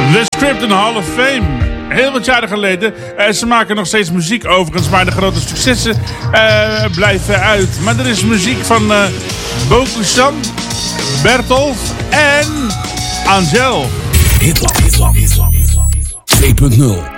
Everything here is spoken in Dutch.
The Scripted Hall of Fame. Heel wat jaren geleden. Ze maken nog steeds muziek overigens, maar de grote successen blijven uit. Maar er is muziek van Bokusan, Bertolt en Angel. Hitland 2.0.